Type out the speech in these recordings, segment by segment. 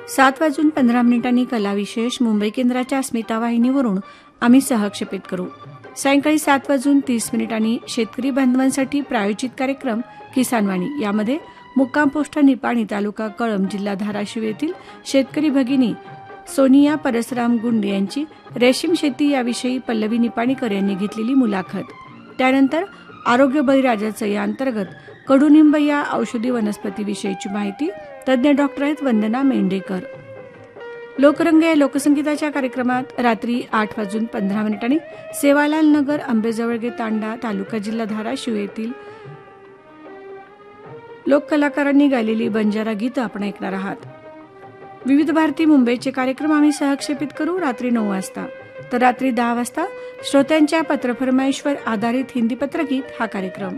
7:15 कला विशेष मुंबई केंद्राच्या अस्मिता वाहिनीवरून आम्ही सहक्षेपित करू. सायंकाळी 7:30 शेतकरी बांधवांसाठी प्रायोजित कार्यक्रम किसानवाणी, यामध्ये मुक्काम पोस्ट निपाणी, तालुका कळंब, जिल्हा धाराशिव येथील शेतकरी भगिनी सोनिया परसराम गुंड यांची रेशीम शेती याविषयी पल्लवी निपाणीकर यांनी घेतलेली मुलाखत. त्यानंतर आरोग्य बळीराजाचं या अंतर्गत कडुनिंब या औषधी वनस्पतीविषयीची माहिती तज्ज्ञ डॉक्टर आहेत वंदना मेंढेकर. लोकरंग या लोकसंगीताच्या कार्यक्रमात रात्री 8:15 सेवालाल नगर, आंबेजवळगे तांडा, तालुका जिल्हा धाराशिव येथील लोककलाकारांनी गायलेली बंजारा गीतं आपण ऐकणार आहात. विविध भारती मुंबईचे कार्यक्रम आम्ही सहक्षेपित करू रात्री 9 वाजता. तर रात्री 10 वाजता श्रोत्यांच्या पत्रफरमाईशवर आधारित हिंदी पत्रगीत हा कार्यक्रम.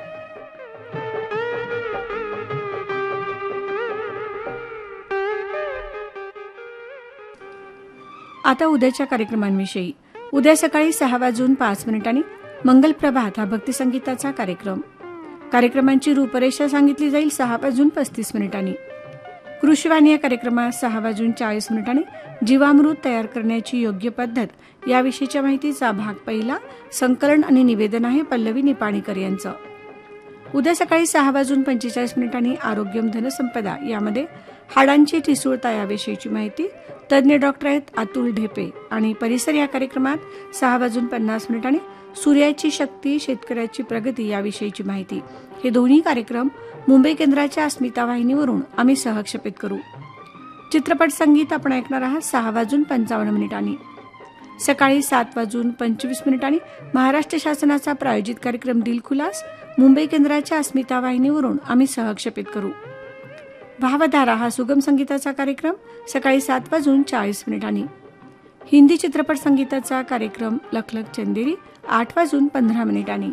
आता उद्याच्या कार्यक्रमांविषयी. उद्या सकाळी 6:05 मंगल प्रभात हा भक्तिसंगीताचा कार्यक्रम. कार्यक्रमांची रूपरेषा सांगितली जाईल 6:35. कृषीवाणी या कार्यक्रमात 6:40 जीवामृत तयार करण्याची योग्य पद्धत याविषयीच्या माहितीचा भाग पहिला, संकलन आणि निवेदन आहे पल्लवी निपाणीकर यांचं. उद्या सकाळी 6:45 आरोग्यम धनसंपदा, यामध्ये हाडांची ठिसूळता याविषयीची माहिती तज्ज्ञ डॉक्टर आहेत अतुल ढेपे. आणि परिसर या कार्यक्रमात 6:50 सूर्याची शक्ती, शेतकऱ्याची प्रगती याविषयीची माहिती. हे दोन्ही कार्यक्रम मुंबई केंद्राच्या अस्मिता वाहिनीवरून आम्ही सहक्षेपित करू. चित्रपट संगीत आपण ऐकणार आहात 6:55. सकाळी 7:25 महाराष्ट्र शासनाचा प्रायोजित कार्यक्रम दिलखुलास मुंबई केंद्राच्या अस्मिता वाहिनीवरून आम्ही सहक्षेपित करू. भावधारा हा सुगम संगीताचा कार्यक्रम सकाळी 7:40. हिंदी चित्रपट संगीताचा कार्यक्रम लखलख चंदेरी 8:15.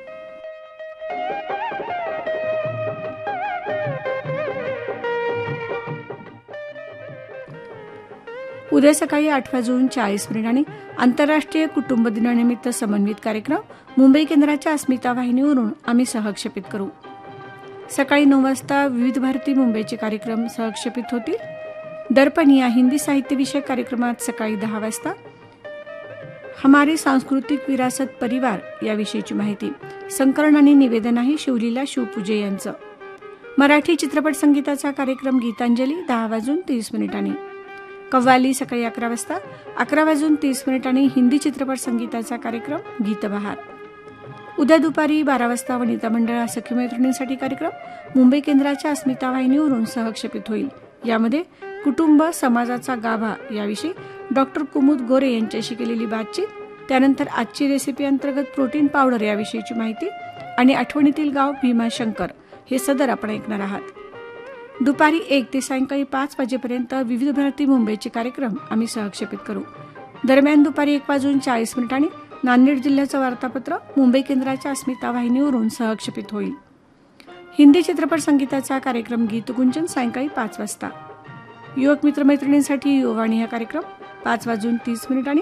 उद्या सकाळी 8:40 आंतरराष्ट्रीय कुटुंब दिनानिमित्त समन्वित कार्यक्रम मुंबई केंद्राच्या अस्मिता वाहिनीवरून आम्ही सहक्षेपित करू. सकाळी 9 वाजता विविध भारती मुंबईचे कार्यक्रम सहक्षेपित होतील. दर्पण या हिंदी साहित्य विषयक कार्यक्रमात सकाळी 10 वाजता हमारी सांस्कृतिक विरासत परिवार याविषयीची माहिती, संकलन आणि निवेदन आहे शिवलीला शिवपूजे यांचं. मराठी चित्रपट संगीताचा कार्यक्रम गीतांजली 10:30. कव्वाली सकाळी 11 वाजता. 11:30 हिंदी चित्रपट संगीताचा कार्यक्रम गीतबहार. उद्या दुपारी 12 वाजता वनिता मंडळ सखी मैत्रिणींसाठी कार्यक्रम मुंबई केंद्राच्या अस्मिता वाहिनीवरून सहक्षेपित होईल. यामध्ये कुटुंब समाजाचा गाभा याविषयी डॉक्टर कुमुद गोरे यांच्याशी केलेली बातचीत, त्यानंतर आजची रेसिपी अंतर्गत प्रोटीन पावडर याविषयीची माहिती आणि आठवणीतील गाव भीमाशंकर हे सदर आपण ऐकणार आहात. दुपारी 1 ते सायंकाळी 5 वाजेपर्यंत विविध भारती मुंबईचे कार्यक्रम आम्ही सहक्षेपित करू. दरम्यान दुपारी 1:40 नांदेड जिल्ह्याचं वार्तापत्र मुंबई केंद्राच्या अस्मिता वाहिनीवरून सहक्षेपित होईल. हिंदी चित्रपट संगीताचा कार्यक्रम गीतगुंजन सायंकाळी 5 वाजता. युवक मित्रमैत्रिणींसाठी युवावाणी हा कार्यक्रम 5:30